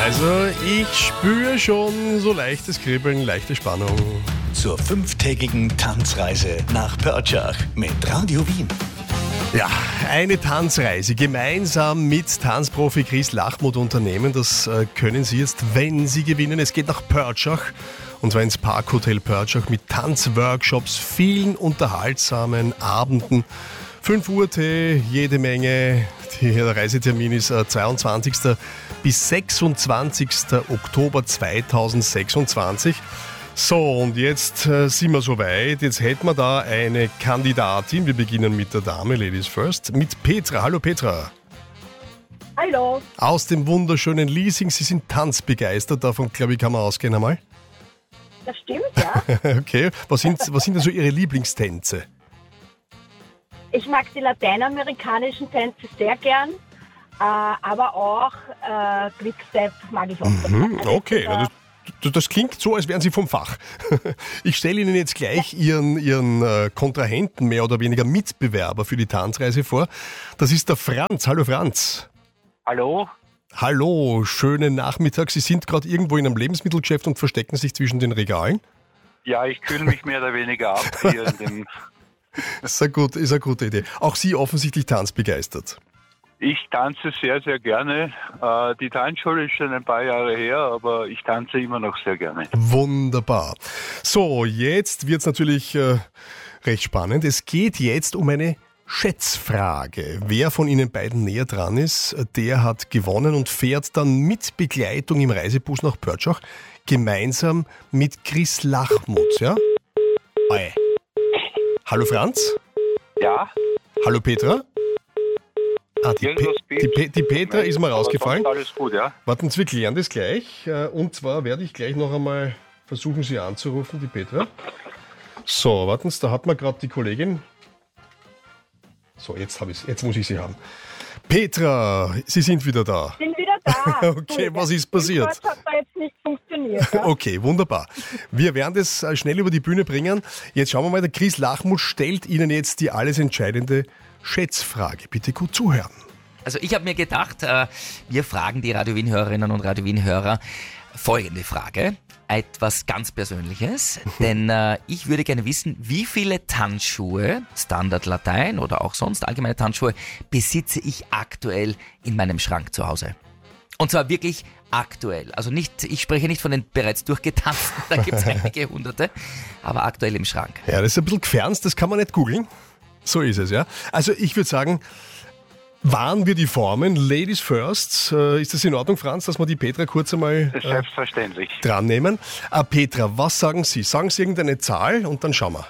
Also, ich spüre schon so leichtes Kribbeln, leichte Spannung. Zur 5-tägigen Tanzreise nach Pörtschach mit Radio Wien. Ja, eine Tanzreise gemeinsam mit Tanzprofi Chris Lachmuth unternehmen. Das können Sie jetzt, wenn Sie gewinnen. Es geht nach Pörtschach, und zwar ins Parkhotel Pörtschach mit Tanzworkshops, vielen unterhaltsamen Abenden. 5 Uhr Tee, jede Menge. Der Reisetermin ist 22. bis 26. Oktober 2026. So, und jetzt sind wir soweit. Jetzt hätten wir da eine Kandidatin. Wir beginnen mit der Dame, Ladies First, mit Petra. Hallo Petra. Hallo. Aus dem wunderschönen Liesing. Sie sind tanzbegeistert, davon glaube ich kann man ausgehen einmal. Das stimmt, ja. Okay, was sind denn so Ihre Lieblingstänze? Ich mag die lateinamerikanischen Tänze sehr gern, aber auch Quickstep mag ich auch. Also Okay, das klingt so, als wären Sie vom Fach. Ich stelle Ihnen jetzt gleich Ihren Kontrahenten, mehr oder weniger Mitbewerber für die Tanzreise vor. Das ist der Franz. Hallo Franz. Hallo? Hallo, schönen Nachmittag. Sie sind gerade irgendwo in einem Lebensmittelgeschäft und verstecken sich zwischen den Regalen? Ja, ich kühle mich mehr oder weniger ab hier in dem... Ist eine gute Idee. Auch Sie offensichtlich tanzbegeistert. Ich tanze sehr, sehr gerne. Die Tanzschule ist schon ein paar Jahre her, aber ich tanze immer noch sehr gerne. Wunderbar. So, jetzt wird es natürlich recht spannend. Es geht jetzt um eine Schätzfrage. Wer von Ihnen beiden näher dran ist, der hat gewonnen und fährt dann mit Begleitung im Reisebus nach Pörtschach gemeinsam mit Chris Lachmuth. Ja? Oi. Hallo Franz? Ja? Hallo Petra? Die Petra ist mal rausgefallen. Alles gut, ja? Warten Sie, wir klären das gleich. Und zwar werde ich gleich noch einmal versuchen, Sie anzurufen, die Petra. So, warten Sie, da hat man gerade die Kollegin. So, jetzt muss ich Sie haben. Petra, Sie sind wieder da. Ich bin wieder da. Okay, was ist passiert? Das hat da jetzt nicht funktioniert. Ja? Okay, wunderbar. Wir werden das schnell über die Bühne bringen. Jetzt schauen wir mal, der Chris Lachmuth stellt Ihnen jetzt die alles entscheidende Schätzfrage. Bitte gut zuhören. Also ich habe mir gedacht, wir fragen die Radio Wien-Hörerinnen und Radio Wien-Hörer folgende Frage. Etwas ganz Persönliches, denn ich würde gerne wissen, wie viele Tanzschuhe, Standard Latein oder auch sonst allgemeine Tanzschuhe, besitze ich aktuell in meinem Schrank zu Hause? Und zwar wirklich aktuell. Also nicht, ich spreche nicht von den bereits durchgetanzten, da gibt es einige hunderte, aber aktuell im Schrank. Ja, das ist ein bisschen gefernst, das kann man nicht googeln. So ist es, ja. Also ich würde sagen, wahren wir die Formen. Ladies first. Ist das in Ordnung, Franz, dass wir die Petra kurz einmal Selbstverständlich. dran nehmen? Petra, was sagen Sie? Sagen Sie irgendeine Zahl und dann schauen wir.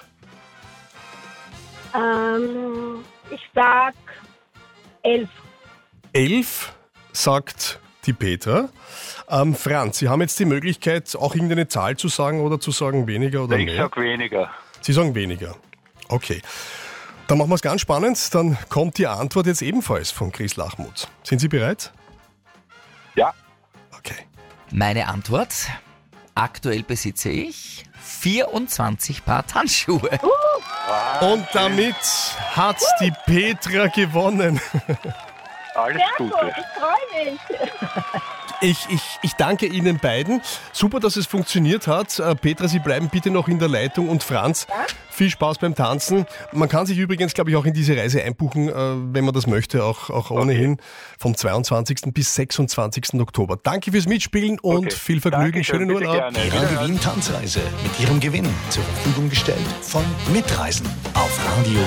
Ich sag 11. 11, sagt die Petra. Franz, Sie haben jetzt die Möglichkeit, auch irgendeine Zahl zu sagen oder zu sagen weniger oder Ich mehr. sag weniger. Sie sagen weniger. Okay. Dann machen wir es ganz spannend. Dann kommt die Antwort jetzt ebenfalls von Chris Lachmuth. Sind Sie bereit? Ja. Okay. Meine Antwort, aktuell besitze ich 24 Paar Tanzschuhe. Und damit hat die Petra gewonnen. Alles Sehr gut, Gute. ich freue mich. Ich danke Ihnen beiden. Super, dass es funktioniert hat. Petra, Sie bleiben bitte noch in der Leitung. Und Franz, viel Spaß beim Tanzen. Man kann sich übrigens, glaube ich, auch in diese Reise einbuchen, wenn man das möchte, auch ohnehin vom 22. bis 26. Oktober. Danke fürs Mitspielen und viel Vergnügen. Dankeschön, Schönen bitte Urlaub. gerne. Die Radio Wien Tanzreise mit ihrem Gewinn zur Verfügung gestellt von Mitreisen auf Radio